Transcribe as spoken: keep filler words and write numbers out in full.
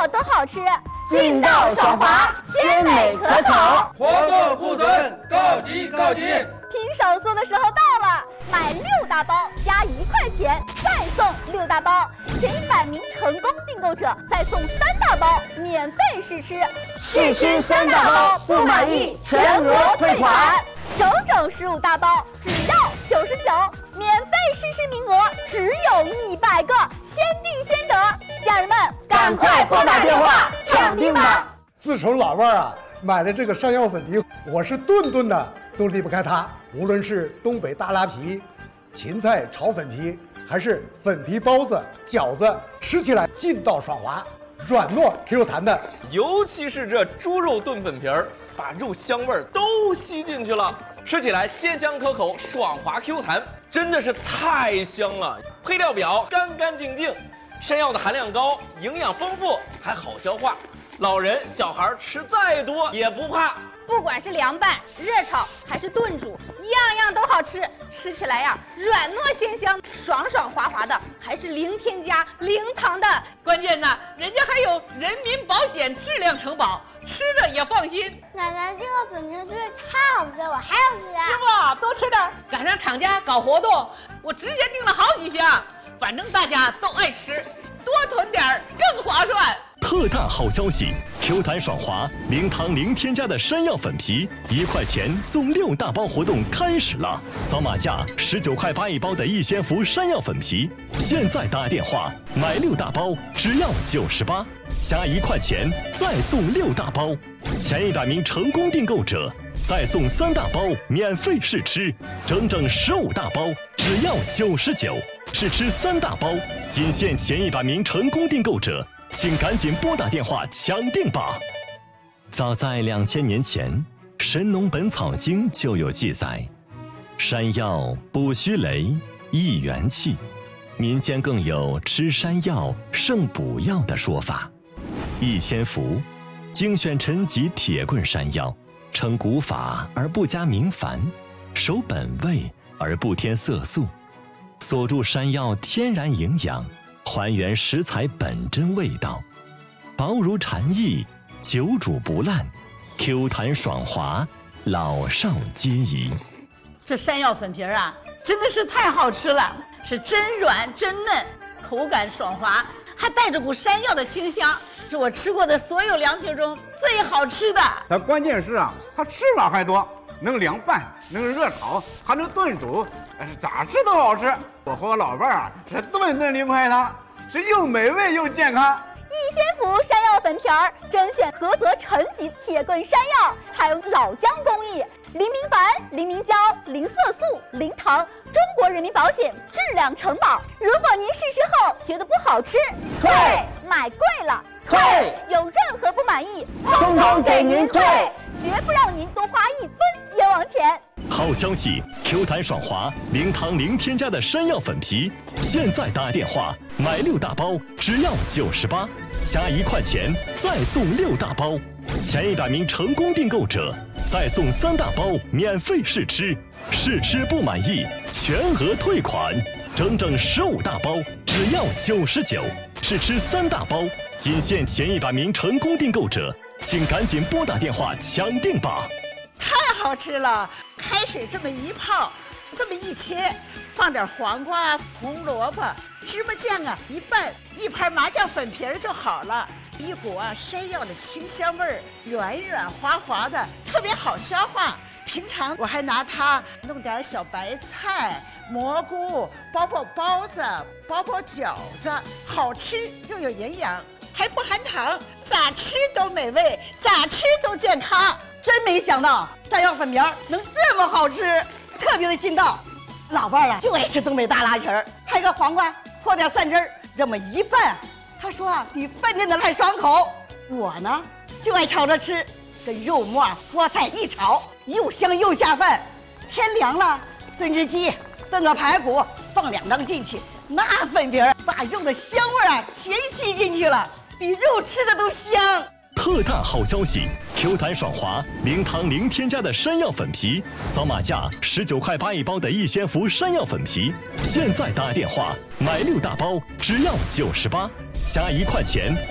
果都好吃。 劲道爽滑，鲜美可口。 活动库存告急告急！ 拼手速的时候到了，买六大包加一块钱，再送六大包。前一百名成功订购者再送三大包，免费试吃。 试吃三大包不满意，全额退款。 整整十五大包，只要九十九，免费试吃名额只有一百个，先订先得。家人们， 赶快拨打电话抢订吧！ 自从老伴儿啊买了这个山药粉皮，我是顿顿的都离不开它。无论是东北大拉皮、芹菜炒粉皮，还是粉皮包子、饺子，吃起来劲道爽滑，软糯 Q 弹的。 尤其是这猪肉炖粉皮儿，把肉香味儿都吸进去了，吃起来鲜香可口，爽滑 Q 弹，真的是太香了。配料表干干净净，山药的含量高，营养丰富，还好消化，老人小孩吃再多也不怕。 不管是凉拌、热炒还是炖煮，样样都好吃，吃起来呀软糯鲜香，爽爽滑滑的，还是零添加、零糖的。 关键呢，人家还有人民保险质量承保，吃着也放心。 奶奶，这个粉皮真是太好吃了，我还要吃啊！ 师傅，多吃点。赶上厂家搞活动，我直接订了好几箱，反正大家都爱吃，多囤点更划算。 特大好消息 ！Q 弹爽滑、零糖零添加的山药粉皮，一块钱送六大包活动开始了！扫码价十九块八一包的逸仙福山药粉皮，现在打电话买六大包只要九十八，加一块钱再送六大包，前一百名成功订购者再送三大包免费试吃，整整十五大包只要九十九，试吃三大包，仅限前一百名成功订购者。请赶紧拨打电话抢订吧！早在两千年前，《神农本草经》就有记载：山药补虚雷，益元气。民间更有吃山药胜补药的说法。逸仙福精选陈集铁棍山药，成古法而不加明矾，守本味而不添色素，锁住山药天然营养，还原食材本真味道，薄如蝉翼，久煮不烂， Q 弹爽滑，老少皆宜。 这山药粉皮啊，真的是太好吃了，是真软真嫩，口感爽滑，还带着股山药的清香，是我吃过的所有凉皮中最好吃的。 它关键是啊，它吃法还多，能凉拌，能热炒，还能炖煮，咋吃都好吃。我和我老伴儿啊，是顿顿离不开它，是又美味又健康。 逸仙福山药粉皮儿甄选菏泽陈集铁棍山药，采用老姜工艺，零明矾、零明胶、零色素、零糖，中国人民保险质量承保。如果您试吃后觉得不好吃， 退； 买贵了， 退； 有任何不满意， 通通给您退， 绝不让您多花一分冤枉钱。 好消息 ！Q 弹爽滑、零糖零添加的山药粉皮，现在打电话买六大包只要九十八，加一块钱再送六大包，前一百名成功订购者再送三大包免费试吃，试吃不满意全额退款，整整十五大包只要九十九，试吃三大包，仅限前一百名成功订购者，请赶紧拨打电话抢订吧！ 太好吃了，开水这么一泡，这么一切，放点黄瓜、红萝卜、芝麻酱啊一拌，一盘麻酱粉皮儿就好了。一股啊山药的清香味儿，软软滑滑的，特别好消化。平常我还拿它弄点小白菜、蘑菇，包包包子，包包饺子，好吃又有营养，还不含糖，咋吃都美味，咋吃都健康。 真没想到山药粉皮儿能这么好吃，特别的劲道。老伴儿啊就爱吃东北大拉皮儿，拍个黄瓜，和点蒜汁儿，这么一拌，他说啊比饭店的还爽口。我呢就爱炒着吃，跟肉末、菠菜一炒，又香又下饭。天凉了，炖只鸡，炖个排骨，放两张进去，那粉皮儿把肉的香味啊全吸进去了，比肉吃的都香。 特大好消息 ！Q 弹爽滑、零糖零添加的山药粉皮，扫码价十九块八一包的逸仙福山药粉皮，现在打电话买六大包只要九十八，加一块钱